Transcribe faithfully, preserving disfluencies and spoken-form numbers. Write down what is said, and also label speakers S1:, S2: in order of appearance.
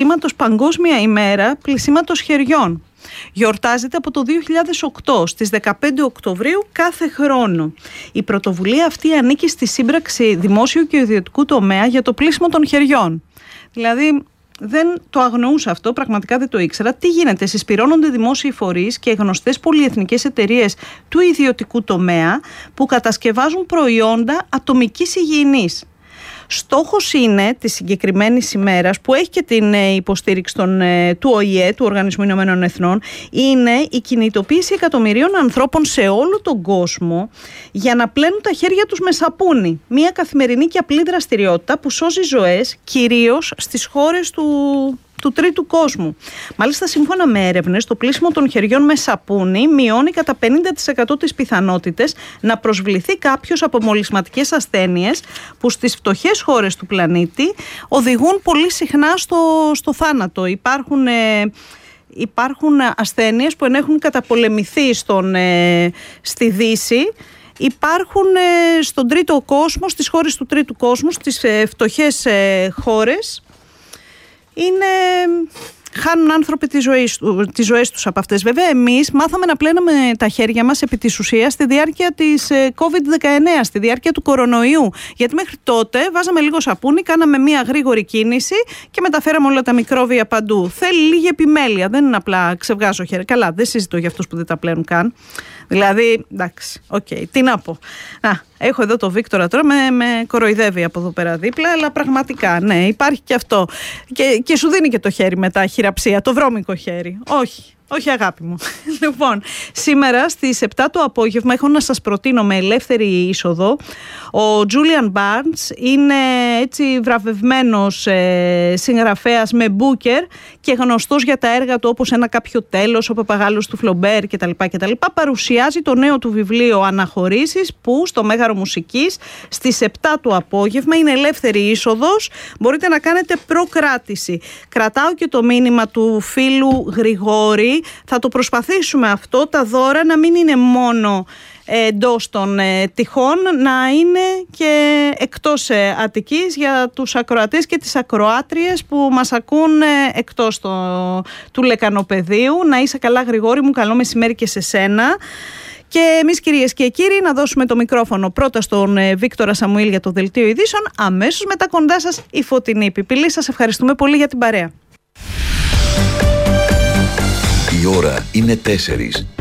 S1: πλησίματος Παγκόσμια ημέρα πλησίματος χεριών. Γιορτάζεται από το δύο χιλιάδες οκτώ στις δεκαπέντε Οκτωβρίου κάθε χρόνο. Η πρωτοβουλία αυτή ανήκει στη σύμπραξη δημόσιου και ιδιωτικού τομέα για το πλύσιμο των χεριών. Δηλαδή δεν το αγνοούσα αυτό, πραγματικά δεν το ήξερα. Τι γίνεται? Συσπυρώνονται δημόσιοι φορείς και γνωστές πολυεθνικές εταιρείες του ιδιωτικού τομέα που κατασκευάζουν προϊόντα ατομικής υγιεινής. Στόχος είναι της συγκεκριμένης ημέρας, που έχει και την υποστήριξη των, του Ο Η Ε, του Οργανισμού Ηνωμένων Εθνών, είναι η κινητοποίηση εκατομμυρίων ανθρώπων σε όλο τον κόσμο για να πλένουν τα χέρια τους με σαπούνι. Μια καθημερινή και απλή δραστηριότητα που σώζει ζωές, κυρίως στις χώρες του, του τρίτου κόσμου. Μάλιστα, σύμφωνα με έρευνες, το πλύσιμο των χεριών με σαπούνι μειώνει κατά πενήντα τοις εκατό τις πιθανότητες να προσβληθεί κάποιος από μολυσματικές ασθένειες που στις φτωχές χώρες του πλανήτη οδηγούν πολύ συχνά στο, στο θάνατο. Υπάρχουν... Ε, Υπάρχουν ασθένειες που ενέχουν καταπολεμηθεί στον, ε, στη Δύση. Υπάρχουν ε, στον τρίτο κόσμο, στις χώρες του τρίτου κόσμου, στις ε, φτωχές ε, χώρες. Είναι... Χάνουν άνθρωποι τις ζωές, τις ζωές τους από αυτές. Βέβαια, εμείς μάθαμε να πλέναμε τα χέρια μας επί της ουσίας στη διάρκεια της κόβιντ δεκαεννέα, στη διάρκεια του κορονοϊού. Γιατί μέχρι τότε βάζαμε λίγο σαπούνι, κάναμε μία γρήγορη κίνηση και μεταφέραμε όλα τα μικρόβια παντού. Θέλει λίγη επιμέλεια, δεν είναι απλά ξεβγάζω χέρια. Καλά, δεν συζητώ για αυτούς που δεν τα πλένουν καν. Δηλαδή, εντάξει, οκ, okay, τι να πω. Να, έχω εδώ το Βίκτορα τώρα, με, με κοροϊδεύει από εδώ πέρα δίπλα, αλλά πραγματικά, ναι, υπάρχει και αυτό. Και, και σου δίνει και το χέρι μετά, χειραψία, το βρώμικο χέρι. Όχι. Όχι, αγάπη μου. Λοιπόν, σήμερα στις επτά το απόγευμα έχω να σας προτείνω με ελεύθερη είσοδο. Ο Julian Barnes είναι έτσι βραβευμένος ε, συγγραφέας με Booker και γνωστός για τα έργα του όπως Ένα κάποιο τέλος, Ο Παπαγάλος του Φλομπέρ κτλ. κτλ. Παρουσιάζει το νέο του βιβλίο Αναχωρήσεις, που στο Μέγαρο Μουσικής στις επτά το απόγευμα είναι ελεύθερη είσοδος. Μπορείτε να κάνετε προκράτηση. Κρατάω και το μήνυμα του φίλου Γρηγόρη. Θα το προσπαθήσουμε αυτό, τα δώρα να μην είναι μόνο εντός των ε, τυχών, να είναι και εκτός ε, Αττικής για τους ακροατές και τις ακροάτριες που μας ακούν ε, εκτός το, του Λεκανοπεδίου. Να είσαι καλά, Γρηγόρη μου, καλό μεσημέρι και σε σένα. Και εμείς, κυρίες και κύριοι, να δώσουμε το μικρόφωνο πρώτα στον ε, Βίκτορα Σαμουήλ για το Δελτίο Ειδήσεων, αμέσως μετά κοντά σας η Φωτεινή Πιπιλή. Σας ευχαριστούμε πολύ για την παρέα.
S2: Η ώρα είναι τέσσερις.